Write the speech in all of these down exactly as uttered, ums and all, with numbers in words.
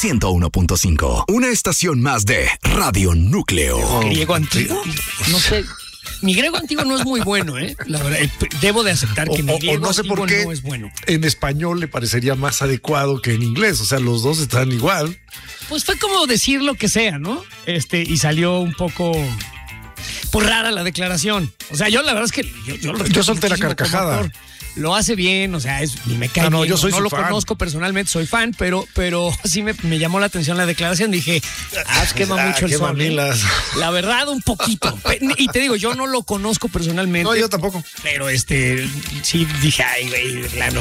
ciento uno punto cinco. Una estación más de Radio Núcleo. Griego antiguo. No sé. Mi griego antiguo no es muy bueno, ¿eh? La verdad, debo de aceptar que o, mi griego o no sé antiguo por qué no es bueno. En español le parecería más adecuado que en inglés. O sea, los dos están igual. Pues fue como decir lo que sea, ¿no? Este, y salió un poco pues rara la declaración. O sea, yo la verdad es que yo, yo, lo yo solté la muchísimo como carcajada. actor. Lo hace bien, o sea, es, ni me cae Ah, no, bien, yo soy no su lo fan. conozco personalmente, soy fan, pero, pero sí me, me llamó la atención la declaración. Dije, ah, es quema Ah, mucho el qué sol. ¿eh? mamilas. La verdad, un poquito. Y te digo, yo no lo conozco personalmente. No, yo tampoco. Pero este, sí dije, ay, güey, plano.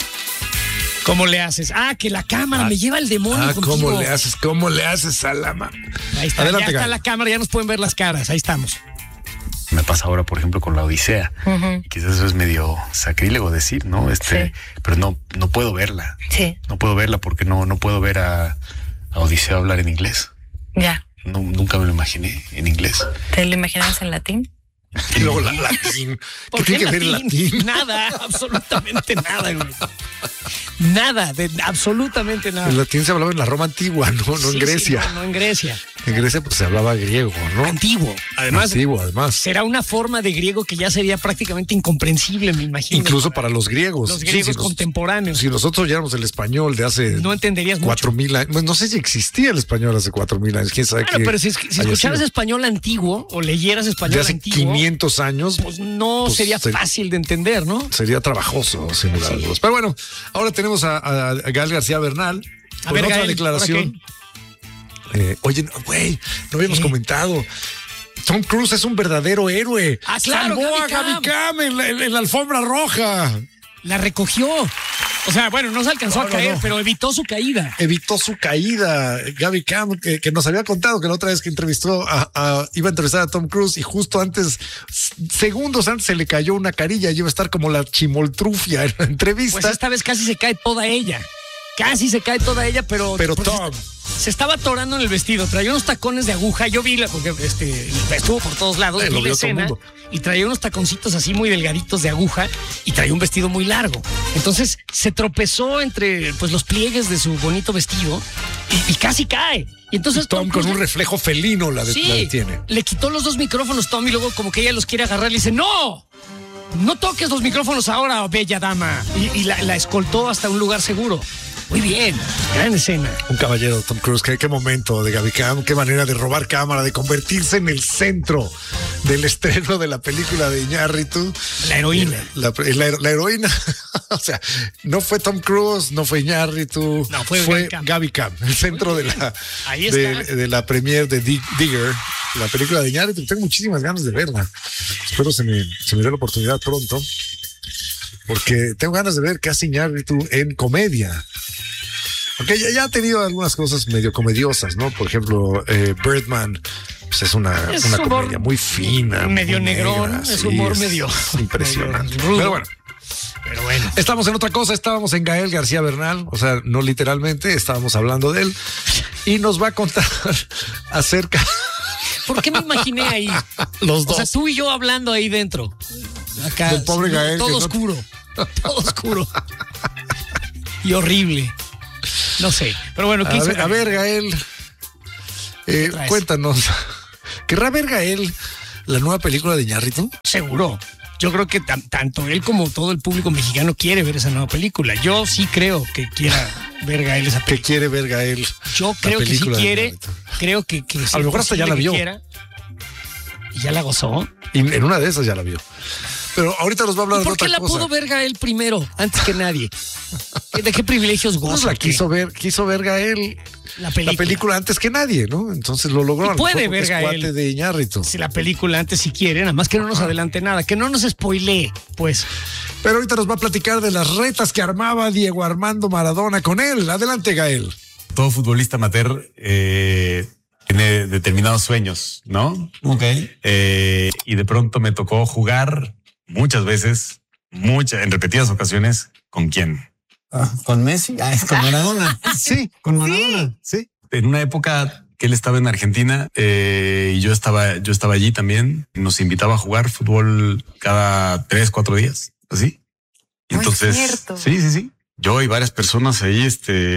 ¿Cómo le haces? Ah, que la cámara Ah, me lleva el demonio Ah, contigo. ¿cómo le haces? ¿Cómo le haces a la ma? Ahí está, Adelante, ya está Gael. la cámara, ya nos pueden ver las caras, ahí estamos. Me pasa ahora, por ejemplo, con la Odisea. Uh-huh. Y quizás eso es medio sacrílego decir, ¿no? Este, Sí. pero no, no puedo verla. Sí, No puedo verla porque no, no puedo ver a, a Odisea hablar en inglés. ya. No, nunca me lo imaginé en inglés. ¿Te lo imaginabas en latín? Y luego la latín. ¿Qué ¿Por tiene qué que ver el latín? Nada, absolutamente nada, güey. Nada, de, absolutamente nada. El latín se hablaba en la Roma antigua, no, no Sí, en sí, Grecia. no, no en Grecia. En Grecia pues se hablaba griego, ¿no? Antiguo. Además, Antiguo, además. será una forma de griego que ya sería prácticamente incomprensible, me imagino. Incluso para los griegos. los Sí, griegos si nos- contemporáneos. Si nosotros oyéramos el español de hace No entenderías cuatro mucho. mil años, bueno, no sé si existía el español hace cuatro mil años, quién sabe Claro, qué pero si, si haya escucharas sido. español antiguo o leyeras de español hace antiguo, quinientos años, pues no pues, sería ser- fácil de entender, ¿no? sería trabajoso, sin lugar a Sí. dudas. Pero bueno, ahora tenemos a, a, a Gael García Bernal A con ver, otra Gael, declaración. Eh, oye, no, güey, no habíamos ¿Qué? comentado. Tom Cruise es un verdadero héroe. Ah, claro, Salvó Gaby a Gaby Cam. Cam en la, en- en la alfombra roja. La recogió. O sea, bueno, no se alcanzó No, a no, caer, no. pero evitó su caída. Evitó su caída. Gaby Cam, que, que nos había contado que la otra vez que entrevistó a, a- iba a entrevistar a Tom Cruise y justo antes, s- segundos antes se le cayó una carilla y iba a estar como la chimoltrufia en la entrevista. Pues esta vez casi se cae toda ella. Casi se cae toda ella, pero. Pero porque Tom. Se estaba atorando en el vestido. Traía unos tacones de aguja. Yo vi la, porque este, estuvo por todos lados. Eh, vi lo la vio todo el escena. mundo. Y traía unos taconcitos así muy delgaditos de aguja. Y traía un vestido muy largo. Entonces se tropezó entre pues los pliegues de su bonito vestido. Y, y casi cae. Y entonces Tom con Cruise- un reflejo felino la, de, Sí, la detiene. le quitó los dos micrófonos Tom y luego como que ella los quiere agarrar, le dice, ¡no! No toques los micrófonos ahora, bella dama. Y, y la, la escoltó hasta un lugar seguro. Muy bien, gran escena. Un caballero, Tom Cruise. Qué, qué momento de Gaby Cam, qué manera de robar cámara, de convertirse en el centro del estreno de la película de Iñárritu. La heroína. La, la, la heroína. O sea, no fue Tom Cruise, no fue Iñárritu, No, fue Gaby Cam. Gaby Cam, el centro de la, Ahí de, está. de la premiere de Dig- Digger, la película de Iñárritu. Tengo muchísimas ganas de verla. Espero se me, se me dé la oportunidad pronto. Porque tengo ganas de ver qué hace Iñárritu en comedia. Porque ya, ya ha tenido algunas cosas medio comediosas, ¿no? Por ejemplo, eh, Birdman pues es una, Es una humor comedia muy fina. medio muy negrón, negra, es sí, humor es medio- impresionante. medio rudo. Pero bueno, Pero bueno. estamos en otra cosa, estábamos en Gael García Bernal, o sea, no literalmente, estábamos hablando de él y nos va a contar acerca ¿Por qué me imaginé ahí? los O dos. sea, tú y yo hablando ahí dentro. Acá. Del pobre Gael, Todo que no- oscuro. Todo oscuro. Y horrible. No sé. Pero bueno, ¿qué A hizo ver, a Gael? ver, Gael, eh, traes? cuéntanos, ¿querrá ver Gael la nueva película de Iñárritu? Seguro. Yo creo que tan- tanto él como todo el público mexicano quiere ver esa nueva película. Yo sí creo que quiera ver Gael esa ¿Qué película. quiere ver Gael? Yo la creo que sí película de quiere. Iñárritu? Creo que, que sí A lo es mejor hasta ya la posible que vio. quiera. Y ya la gozó. Y en una de esas ya la vio. Pero ahorita nos va a hablar ¿Y de por otra qué la cosa. pudo ver Gael primero, antes que nadie? ¿De qué privilegios Pues goza? la ¿Qué? quiso ver, quiso ver Gael La película. la película antes que nadie, ¿no? Entonces lo logró. Y a lo puede mejor porque ver es Gael. cuate de Iñárritu. Si la película antes si quiere, nada más que no nos adelante nada, que no nos spoilee, pues. Pero ahorita nos va a platicar de las retas que armaba Diego Armando Maradona con él. Adelante, Gael. Todo futbolista amateur eh, tiene determinados sueños, ¿no? Ok. Eh, y de pronto me tocó jugar muchas veces, muchas, en repetidas ocasiones, ¿con quién? Ah, ¿con Messi? Ah, es con Maradona. Sí, Con Maradona. sí. En una época que él estaba en Argentina eh, y yo estaba, yo estaba allí también, nos invitaba a jugar fútbol cada tres, cuatro días, así. Y Muy entonces, cierto. sí, sí, sí. Yo y varias personas ahí, este,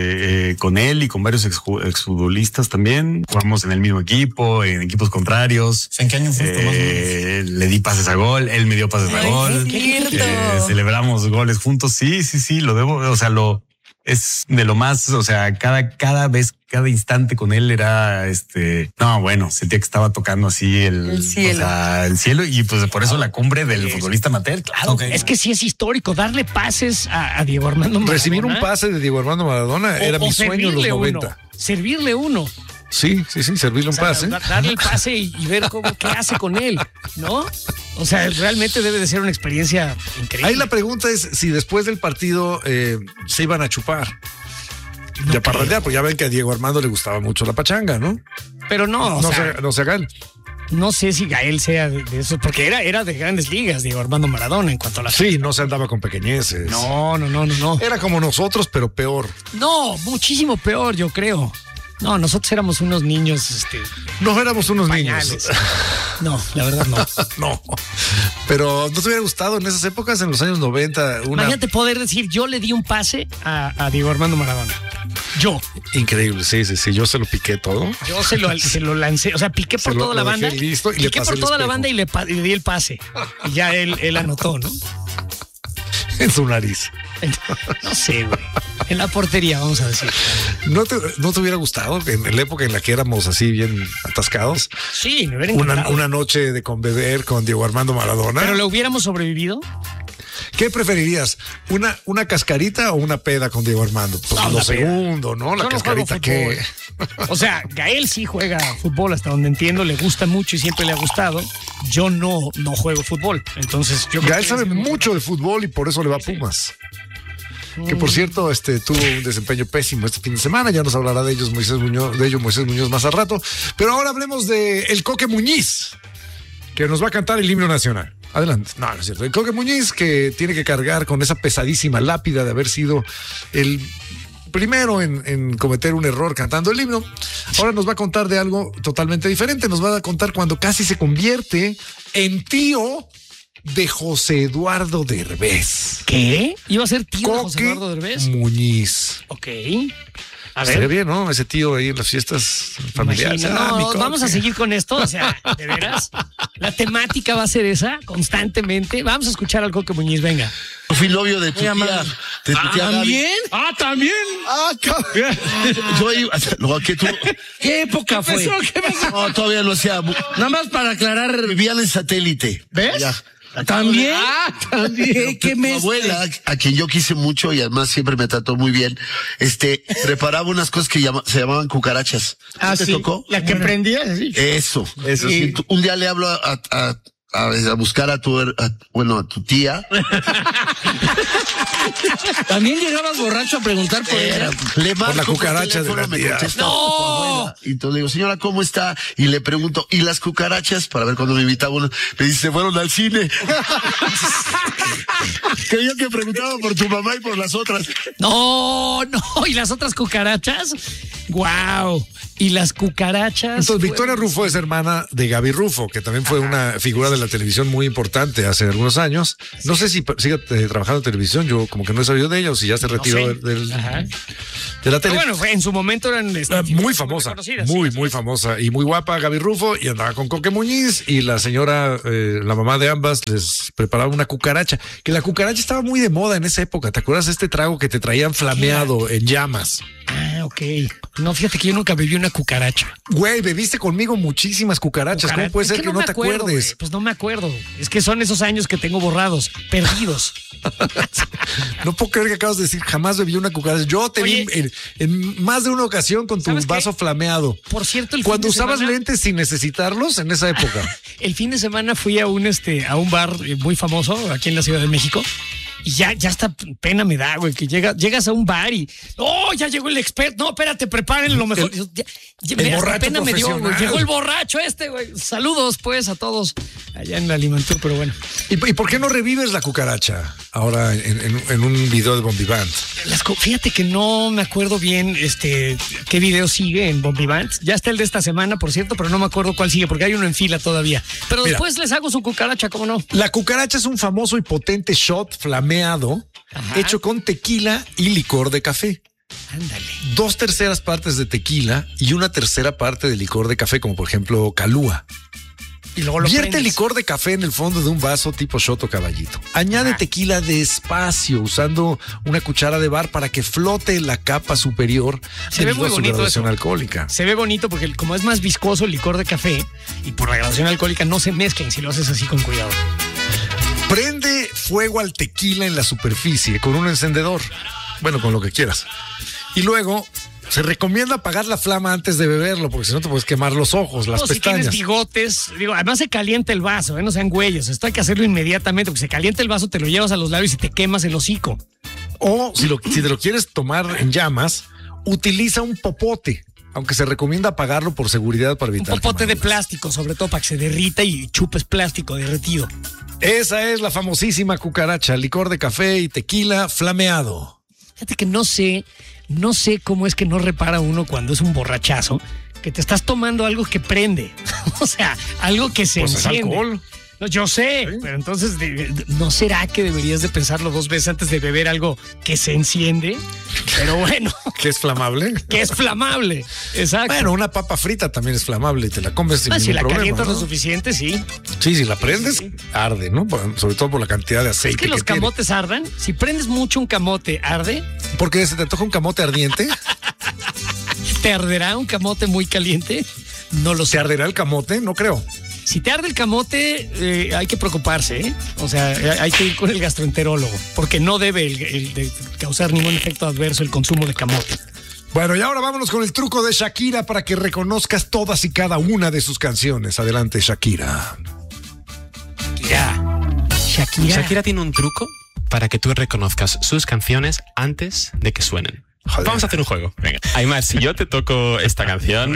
eh, con él y con varios exju- exfutbolistas también. Jugamos en el mismo equipo, en equipos contrarios. ¿En qué año fuiste más o Eh, le di pases a gol, él me dio pases a Ay, gol. qué cierto. Eh, celebramos goles juntos. Sí, sí, sí, lo debo. O sea, lo es de lo más, o sea, cada, cada vez, cada instante con él era este. No, bueno, sentía que estaba tocando así el, El cielo. O sea, el cielo, y pues por eso la cumbre del futbolista amateur, claro. Ok. Es que sí es histórico darle pases a, a Diego Armando Maradona. Recibir un pase de Diego Armando Maradona O- era o mi sueño en los servirle noventa. uno, servirle uno. Sí, sí, sí, servirle un O sea, pase. da- darle el pase y, y ver cómo qué hace con él, ¿no? O sea, realmente debe de ser una experiencia increíble. Ahí la pregunta es si después del partido eh, se iban a chupar. Ya parrandear, pues ya ven que a Diego Armando le gustaba mucho la pachanga, ¿no? Pero no, o No, sea, se, no se hagan. no sé si Gael sea de, de eso, porque era, era de grandes ligas, Diego Armando Maradona en cuanto a la... Sí, no se andaba con pequeñeces. No, no, no, no, no. Era como nosotros, pero peor. No, muchísimo peor, yo creo. No, nosotros éramos unos niños, este, No éramos unos pañales. niños. No, la verdad no. No. Pero ¿no te hubiera gustado en esas épocas, en los años noventa, una Imagínate poder decir, yo le di un pase a, a Diego Armando Maradona. Yo. increíble? Sí, sí, sí. Yo se lo piqué todo. Yo se lo, se lo lancé, o sea, piqué por Se lo- toda la lo dejé banda. listo y le piqué pasé por el toda la espejo. banda y le, pa- y le di el pase. Y ya él, él anotó, ¿no? En su nariz. No sé, güey. En la portería, vamos a decir. ¿No te, no te hubiera gustado en la época en la que éramos así bien atascados? Sí, me hubiera Una, encantado. una noche de conbeber con Diego Armando Maradona. Pero le hubiéramos sobrevivido. ¿Qué preferirías? ¿Una, una cascarita o una peda con Diego Armando? Pues No, lo la peda. segundo, ¿no? La Yo no cascarita juego que... fútbol. O sea, Gael sí juega fútbol, hasta donde entiendo, le gusta mucho y siempre le ha gustado. Yo no, no juego fútbol. Entonces, yo creo Gael que sabe es- mucho de fútbol y por eso le va a Pumas. Que por cierto, este tuvo un desempeño pésimo este fin de semana. Ya nos hablará de ellos Moisés Muñoz, de ello Moisés Muñoz más al rato. Pero ahora hablemos de el Coque Muñiz, que nos va a cantar el himno nacional. Adelante. No, no es cierto. El Coque Muñiz, que tiene que cargar con esa pesadísima lápida de haber sido el primero en, en cometer un error cantando el himno. Ahora nos va a contar de algo totalmente diferente. Nos va a contar cuando casi se convierte en tío de José Eduardo Derbez. ¿Qué? ¿Iba a ser tío de José Coque Eduardo Derbez? Muñiz. Ok. A Estaría ver. bien, ¿no? Ese tío ahí en las fiestas familiares. Imagina, Ah, no, mi Coque. vamos a seguir con esto, o sea, de veras. La temática va a ser esa constantemente. Vamos a escuchar al Coque Muñiz, venga. Fui novio de tu tía, de tu tía Gaby. Ah, también. Ah, cabrón. Yo iba, lo que tú. ¿Qué época fue? No, todavía lo hacía. Nada más para aclarar. Vivían en satélite. ¿Ves? Ya. ¿También? ¿También? ¿Qué Mi mes? abuela, a quien yo quise mucho y además siempre me trató muy bien, este, preparaba unas cosas que llama- se llamaban cucarachas. Ah, ¿Te sí. tocó? La que prendías, sí. Eso, eso. Y- sí. Un día le hablo a, a, a, a buscar a tu, her- a- bueno, a tu tía. ¿También llegabas borracho a preguntar por Era- ella? le marco la por cucaracha de teléfono, la me tía. contesta ¡No! tu abuela. Y entonces le digo, señora, ¿cómo está? Y le pregunto, ¿y las cucarachas? Para ver cuando me invitaba uno. Me dice, se fueron al cine. Creyó que preguntaba por tu mamá y por las otras. No, no. ¿Y las otras cucarachas? Guau. Y las cucarachas. Entonces, Victoria fueron- Rufo es hermana de Gaby Rufo, que también fue una figura de la televisión muy importante hace algunos años. No sé si sigue eh, trabajando en televisión, yo como que no he sabido de ella o si ya se retiró sé. del, del- Ajá. de la Pero tele. bueno, fue- en su momento eran este, Ah, figuras muy famosa, reconocidas, muy, sí. muy famosa y muy guapa Gaby Rufo, y andaba con Coque Muñiz, y la señora, eh, la mamá de ambas, les preparaba una cucaracha, que la cucaracha estaba muy de moda en esa época. ¿Te acuerdas de este trago que te traían flameado en llamas? Ah, ok. No, fíjate que yo nunca bebí una cucaracha. Güey, bebiste conmigo muchísimas cucarachas. ¿Cómo Cucaracha. puede Es ser que, no me te acuerdo, acuerdes? güey. Pues no me acuerdo. Es que son esos años que tengo borrados, perdidos. No puedo creer que acabas de decir, jamás bebí una cucaracha. Yo te Oye. vi en, en más de una ocasión con tu ¿Sabes qué? vaso flameado. Por cierto, el Cuando fin de usabas semana- lentes sin necesitarlos en esa época. El fin de semana fui a un este a un bar eh, muy famoso aquí en la Ciudad de México. Y ya, ya hasta pena me da, güey, que llega, llegas a un bar y ¡oh! Ya llegó el experto. No, espérate, preparen lo mejor. El- Ya- ya- el hasta borracho pena me dio, güey. profesional. Llegó el borracho este, güey. Saludos, pues, a todos allá en la Limantur, pero bueno. ¿Y, y por qué no revives la cucaracha ahora en, en- en un video de Bombivant? Las co- fíjate que no me acuerdo bien este qué video sigue en Bombivant. Ya está el de esta semana, por cierto, pero no me acuerdo cuál sigue, porque hay uno en fila todavía. Pero Mira. después les hago su cucaracha, ¿cómo no? La cucaracha es un famoso y potente shot flameado Ajá. hecho con tequila y licor de café. Ándale. dos terceras partes de tequila y una tercera parte de licor de café, como por ejemplo Calúa. Y luego lo Vierte prendes. licor de café en el fondo de un vaso tipo shot o caballito. Añade Ajá. tequila despacio usando una cuchara de bar para que flote la capa superior Se ve debido muy a su bonito graduación eso. alcohólica. Se ve bonito porque como es más viscoso el licor de café y por la graduación alcohólica no se mezclan si lo haces así con cuidado. Prende fuego al tequila en la superficie con un encendedor. Bueno, con lo que quieras. Y luego se recomienda apagar la flama antes de beberlo, porque si no te puedes quemar los ojos, las No, si pestañas. tienes bigotes, digo, además se calienta el vaso, ¿eh? No sean güeyes. Esto hay que hacerlo inmediatamente, porque se calienta el vaso, te lo llevas a los labios y te quemas el hocico. O si, lo, si te lo quieres tomar en llamas, utiliza un popote, aunque se recomienda apagarlo por seguridad para Un evitar popote de quemaduras. plástico, sobre todo para que se derrita y chupes plástico derretido. Esa es la famosísima cucaracha, licor de café y tequila flameado. Fíjate que no sé, no sé cómo es que no repara uno cuando es un borrachazo, que te estás tomando algo que prende. O sea, algo que se Pues es enciende. alcohol. No, yo sé, Sí. pero entonces, de- de- ¿no será que deberías de pensarlo dos veces antes de beber algo que se enciende? Pero bueno, ¿Que es flamable? que es flamable. Exacto. Bueno, una papa frita también es flamable y te la comes sin Ah, si ningún la problema, calientas ¿no? lo suficiente, sí. Sí, si la prendes, sí. arde, ¿no? Por- sobre todo por la cantidad de aceite Es que los tiene. camotes ardan. Si prendes mucho un camote, arde. Porque se te antoja un camote ardiente, ¿Te arderá un camote muy caliente? No lo ¿se sé. arderá el camote? No creo. Si te arde el camote, eh, hay que preocuparse, ¿eh? O sea, eh, hay que ir con el gastroenterólogo, porque no debe el- el de causar ningún efecto adverso el consumo de camote. Bueno, y ahora vámonos con el truco de Shakira para que reconozcas todas y cada una de sus canciones. Adelante, Shakira. Ya. Shakira. Shakira tiene un truco para que tú reconozcas sus canciones antes de que suenen. Joder. Vamos a hacer un juego. Venga. Aymar, si yo te toco esta canción.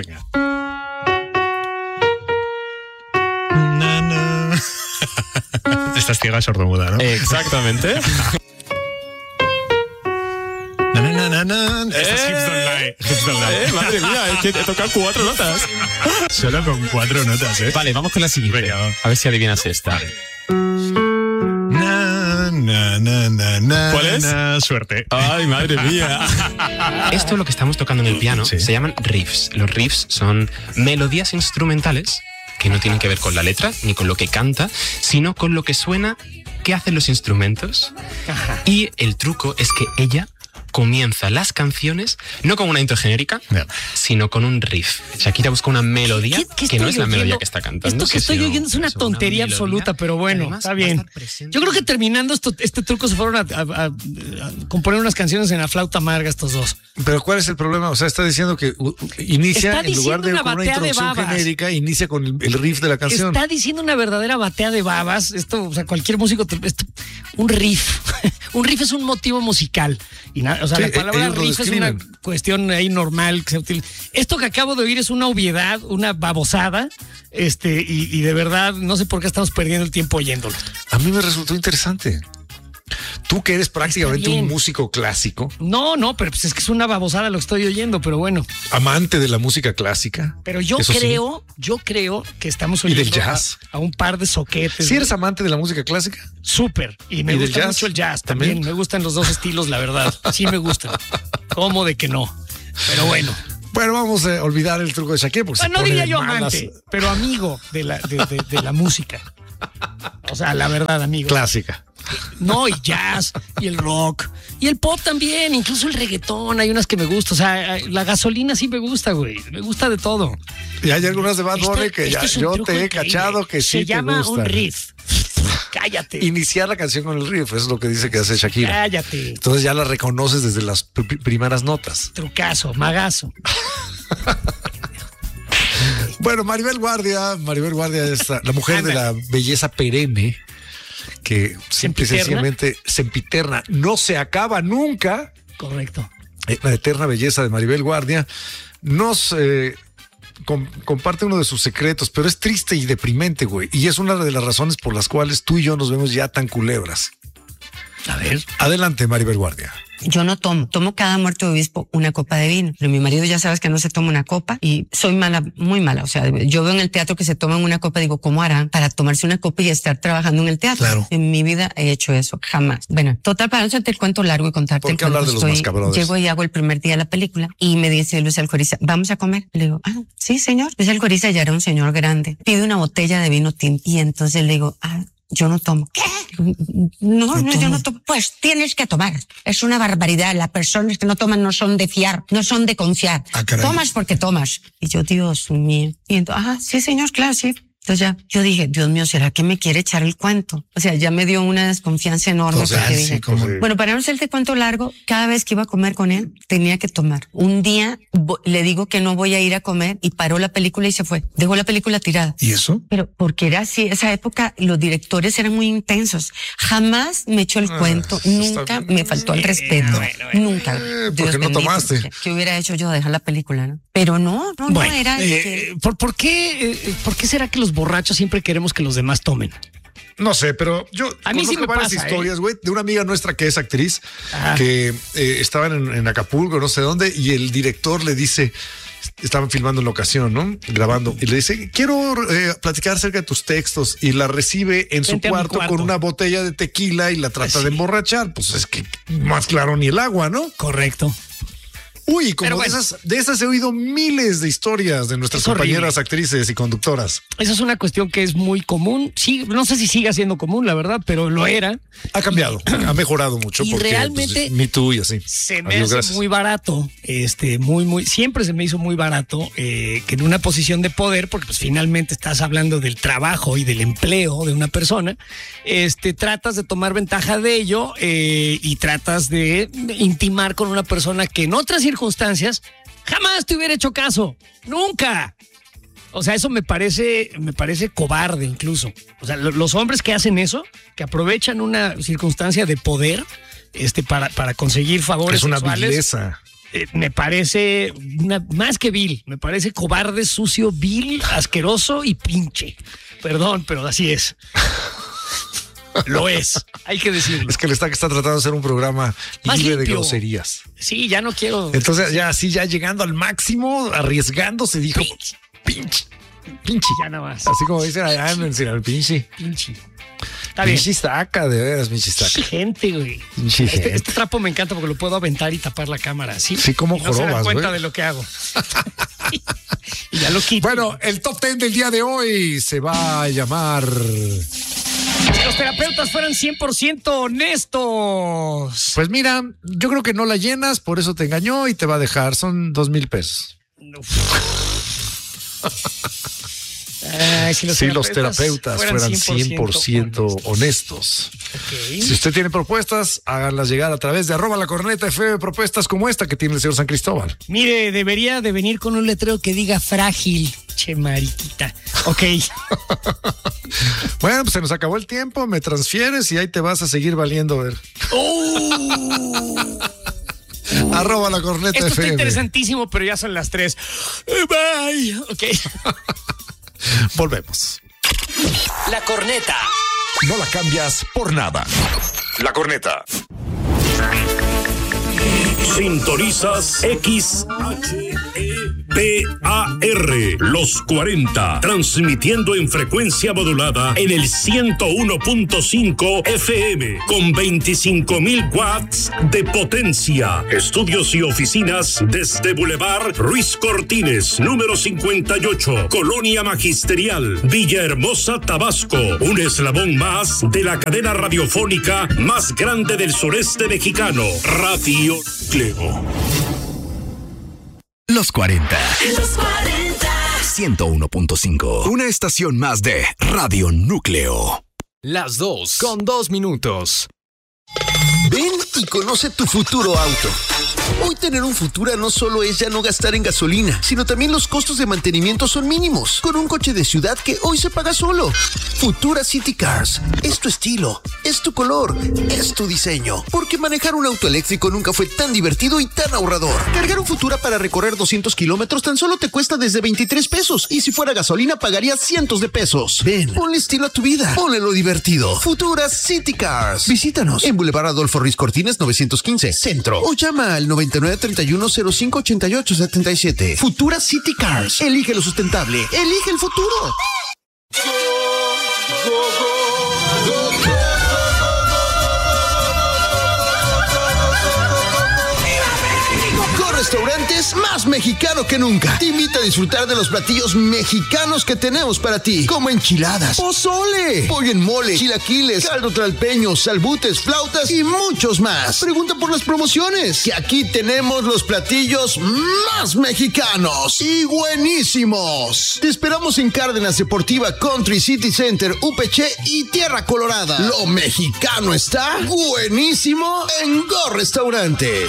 Na, na. Estás ciega sordomuda, ¿no? Exactamente. Na, na, na, na, na. Estas Eh. hips don't lie. Hips don't lie. Eh, madre mía, es que he tocado cuatro notas. Solo con cuatro notas, ¿eh? Vale, vamos con la siguiente. Venga, va. A ver si adivinas esta. Na, na, na, na, na, ¿Cuál es? na. Suerte. Ay, madre mía. Esto, lo que estamos tocando en el piano, Sí. se llaman riffs. Los riffs son melodías instrumentales que no tienen que ver con la letra ni con lo que canta, sino con lo que suena, qué hacen los instrumentos. Y el truco es que ella comienza las canciones no con una intro genérica, No. sino con un riff. Shakira busca una melodía ¿Qué- qué que no estoy es la oyendo? melodía que está cantando. Esto que estoy sino- oyendo es una es tontería melodía absoluta, pero que bueno, además está va a bien. estar presente. Yo creo que terminando esto, este truco se fueron a, a- a- a componer unas canciones en la flauta amarga estos dos. Pero ¿cuál es el problema? O sea, está diciendo que uh, uh, inicia Está en lugar diciendo de una con una batea de introducción babas. genérica, inicia con el, el riff de la canción. Está diciendo una verdadera batea de babas. Esto, o sea, cualquier músico, te- esto- un riff. Un riff es un motivo musical. Y na- o sea, Sí, la palabra ellos lo riff es una describen. cuestión ahí normal que se utiliza. Esto que acabo de oír es una obviedad, una babosada. Este, y, y de verdad, no sé por qué estamos perdiendo el tiempo oyéndolo. A mí me resultó interesante. Tú que eres prácticamente bien. un músico clásico, No, no, pero pues es que es una babosada lo que estoy oyendo, pero bueno. amante de la música clásica. Pero yo Eso sí. creo, yo creo que estamos ¿Y del oyendo jazz? A, a un par de soquetes. ¿Si eres amante de la música clásica? Súper. Y me ¿Y del gusta jazz? mucho el jazz también. ¿También? Me gustan los dos estilos, la verdad. Sí me gustan. ¿Cómo de que no? Pero bueno. Bueno, vamos a olvidar el truco de Shakira porque Bueno, se no pone diría de yo malas. amante, pero amigo de la, de, de- de la música. O sea, la verdad, amigo. Clásica. No, y jazz, y el rock, y el pop también, incluso el reggaetón, hay unas que me gustan. O sea, la gasolina sí me gusta, güey. Me gusta de todo. Y hay algunas de Bad Esto- Bunny que esto ya es un yo truco te he increíble. cachado que sí Se te llama gustan. un riff. Cállate. Iniciar la canción con el riff, eso es lo que dice que hace Shakira. Cállate. Entonces ya la reconoces desde las pr- primeras notas. Trucazo, magazo. Bueno, Maribel Guardia, Maribel Guardia es la mujer de la belleza perenne, que simple y ¿Sempiterna? sencillamente sempiterna, no se acaba nunca. Correcto. Eh, La eterna belleza de Maribel Guardia nos eh, com- comparte uno de sus secretos, pero es triste y deprimente, güey. Y es una de las razones por las cuales tú y yo nos vemos ya tan culebras. A ver. Adelante, Maribel Guardia. Yo no tomo, tomo cada muerto de obispo una copa de vino, pero mi marido ya sabes que no se toma una copa y soy mala, muy mala, o sea, yo veo en el teatro que se toman una copa, digo, ¿cómo harán para tomarse una copa y estar trabajando en el teatro? Claro. En mi vida he hecho eso, jamás. Bueno, total, para no hacerte el cuento largo y contarte ¿Por en qué hablar de los estoy, Mascabrothers? llego y hago el primer día de la película y me dice Luis Alcoriza, ¿vamos a comer? Le digo, ah, sí, señor. Luis Alcoriza ya era un señor grande, pide una botella de vino tinto y entonces le digo, ah, yo no tomo. ¿Qué? No, no, no yo no tomo. Pues tienes que tomar. Es una barbaridad. Las personas que no toman no son de fiar, no son de confiar. Ah, caray. Tomas porque tomas. Y yo, Dios mío. Y entonces, ah, sí, señor, claro, sí. Entonces ya, yo dije, Dios mío, ¿será que me quiere echar el cuento? O sea, ya me dio una desconfianza enorme. O sea, porque sí, dije, como- bueno, para no hacerte cuento largo, cada vez que iba a comer con él, tenía que tomar. Un día vo- le digo que no voy a ir a comer y paró la película y se fue. Dejó la película tirada. ¿Y eso? Pero porque era así, esa época los directores eran muy intensos. Jamás me echó el Ah, cuento, nunca bien. me faltó el respeto. Eh, Nunca. ¿por Dios qué no bendito, tomaste? ¿qué- ¿Qué hubiera hecho yo? Dejar la película, ¿no? Pero no, no, Bueno, no, era... eh, que- ¿por, por qué, eh, ¿por qué será que los borrachos siempre queremos que los demás tomen? No sé, pero yo A mí sí conozco me varias pasa, historias, güey, de una amiga nuestra que es actriz, Ajá. que eh, estaban en, en Acapulco, no sé dónde, y el director le dice, estaban filmando en la ocasión, ¿no? Grabando, y le dice, quiero eh, platicar acerca de tus textos, y la recibe en su Vente a mi cuarto, cuarto. con una botella de tequila y la trata Sí. de emborrachar. Pues es que más claro ni el agua, ¿no? Correcto. Uy, como Pero de, bueno. esas, de esas he oído miles de historias de nuestras Es horrible. compañeras actrices y conductoras. Esa es una cuestión que es muy común. Sí, no sé si siga siendo común, la verdad, pero lo era. Ha cambiado, ha mejorado mucho. y porque, realmente pues, Me Too y así. Se me Adiós, hace gracias. muy barato, este, muy, muy, siempre se me hizo muy barato eh, que en una posición de poder, porque pues finalmente estás hablando del trabajo y del empleo de una persona, este, tratas de tomar ventaja de ello eh, y tratas de intimar con una persona que en otras circunstancias jamás te hubiera hecho caso, nunca. O sea, eso me parece, me parece cobarde incluso. O sea, lo- los hombres que hacen eso, que aprovechan una circunstancia de poder, este, para, para conseguir favores Es una sexuales, vileza. eh, me parece una, más que vil, me parece cobarde, sucio, vil, asqueroso y pinche. Perdón, pero así es. Lo es, hay que decirlo. Es que el está que está tratando de hacer un programa Más libre de limpio. groserías. Sí, ya no quiero. Entonces, ya así, ya llegando al máximo, arriesgándose, dijo Pinche. pinche, pinche. Ya nada más. Así como dicen allá en el pinche. Pinche. Está bien. Pinche saca, de veras, pinche saca. Gente, güey. Pinche Este, gente. este trapo me encanta porque lo puedo aventar y tapar la cámara. Sí, Sí, como Y no se dan jorobas, cuenta güey. de lo que hago. Y ya lo quito. Bueno, el top ten del día de hoy se va a llamar. Si los terapeutas fueran cien por ciento honestos. Pues mira, yo creo que no la llenas, por eso te engañó y te va a dejar. Son dos mil pesos. Ay, si Si los terapeutas fueran cien por ciento honestos. Ok. Si usted tiene propuestas, háganlas llegar a través de arroba la corneta F M, propuestas como esta que tiene el señor San Cristóbal. Mire, debería de venir con un letrero que diga frágil. Che, mariquita. Ok. Bueno, pues se nos acabó el tiempo, me transfieres y ahí te vas a seguir valiendo ver. Oh. Arroba la corneta Esto F está M. interesantísimo, pero ya son las tres. Bye. Ok. Volvemos. La corneta. No la cambias por nada. La corneta. Sintonizas X H E P A R Los cuarenta, transmitiendo en frecuencia modulada en el ciento uno punto cinco F M con veinticinco mil watts de potencia. Estudios y oficinas desde Boulevard Ruiz Cortines, número cincuenta y ocho, Colonia Magisterial, Villahermosa, Tabasco. Un eslabón más de la cadena radiofónica más grande del sureste mexicano, Radio Cleo. Los cuarenta. Los cuarenta. ciento uno punto cinco. Una estación más de Radio Núcleo. Las dos con dos minutos. Ven y conoce tu futuro auto. Hoy tener un Futura no solo es ya no gastar en gasolina, sino también los costos de mantenimiento son mínimos, con un coche de ciudad que hoy se paga solo. Futura City Cars. Es tu estilo, es tu color, es tu diseño. Porque manejar un auto eléctrico nunca fue tan divertido y tan ahorrador. Cargar un Futura para recorrer doscientos kilómetros tan solo te cuesta desde veintitrés pesos. Y si fuera gasolina pagarías cientos de pesos. Ven, ponle estilo a tu vida. Ponle lo divertido. Futura City Cars. Visítanos en Boulevard Adolfo Ruiz Cortines novecientos quince, Centro. O llama al noventa y nueve treinta y uno cero cinco ochenta y ocho setenta y siete. Futura City Cars. Elige lo sustentable. Elige el futuro. Restaurantes más mexicano que nunca. Te invita a disfrutar de los platillos mexicanos que tenemos para ti, como enchiladas, pozole, pollo en mole, chilaquiles, caldo tlalpeño, salbutes, flautas y muchos más. Pregunta por las promociones, que aquí tenemos los platillos más mexicanos y buenísimos. Te esperamos en Cárdenas Deportiva, Country City Center, U P C y Tierra Colorada. Lo mexicano está buenísimo en Go Restaurantes.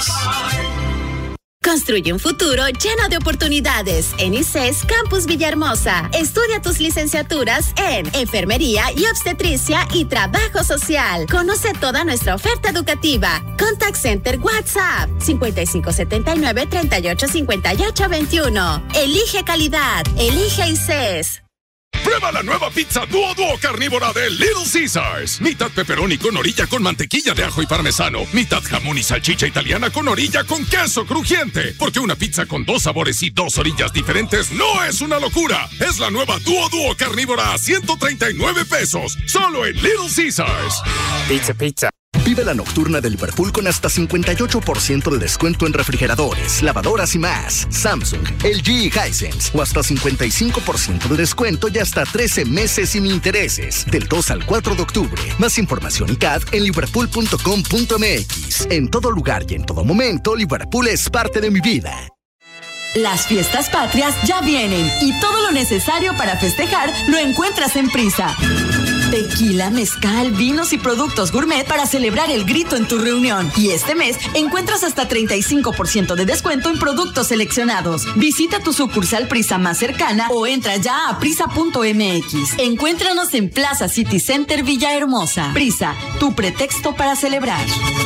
Construye un futuro lleno de oportunidades en I C E S Campus Villahermosa. Estudia tus licenciaturas en Enfermería y Obstetricia y Trabajo Social. Conoce toda nuestra oferta educativa. Contact Center WhatsApp cincuenta y cinco setenta y nueve treinta y ocho cincuenta y ocho veintiuno. Elige calidad. Elige I C E S. Prueba la nueva pizza Duo Duo carnívora de Little Caesars. Mitad pepperoni con orilla con mantequilla de ajo y parmesano. Mitad jamón y salchicha italiana con orilla con queso crujiente. Porque una pizza con dos sabores y dos orillas diferentes no es una locura. Es la nueva Duo Duo carnívora a ciento treinta y nueve pesos. Solo en Little Caesars. Pizza, pizza. Vive la nocturna de Liverpool con hasta cincuenta y ocho por ciento de descuento en refrigeradores, lavadoras y más. Samsung, L G y Hisense. O hasta cincuenta y cinco por ciento de descuento y hasta trece meses sin intereses. Del dos al cuatro de octubre. Más información y C A D en liverpool punto com punto m x. En todo lugar y en todo momento, Liverpool es parte de mi vida. Las fiestas patrias ya vienen y todo lo necesario para festejar lo encuentras en Prisa. Tequila, mezcal, vinos y productos gourmet para celebrar el grito en tu reunión. Y este mes encuentras hasta treinta y cinco por ciento de descuento en productos seleccionados. Visita tu sucursal Prisa más cercana o entra ya a prisa punto m x. Encuéntranos en Plaza City Center Villahermosa. Prisa, tu pretexto para celebrar.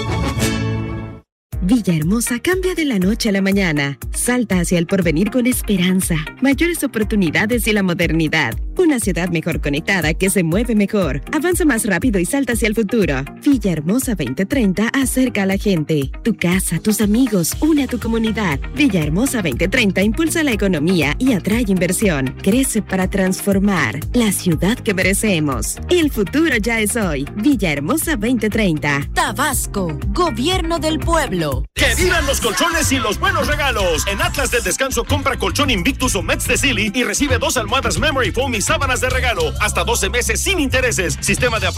Villahermosa cambia de la noche a la mañana. Salta hacia el porvenir con esperanza, mayores oportunidades y la modernidad. Una ciudad mejor conectada que se mueve mejor. Avanza más rápido y salta hacia el futuro. Villahermosa veinte treinta acerca a la gente. Tu casa, tus amigos, une a tu comunidad. Villahermosa veinte treinta impulsa la economía y atrae inversión. Crece para transformar la ciudad que merecemos. El futuro ya es hoy. Villahermosa veinte treinta. Tabasco, Gobierno del Pueblo. ¡Que vivan los colchones y los buenos regalos! En Atlas del Descanso compra colchón Invictus o Mets de Silly y recibe dos almohadas Memory Foam y sábanas de regalo. Hasta doce meses sin intereses. Sistema de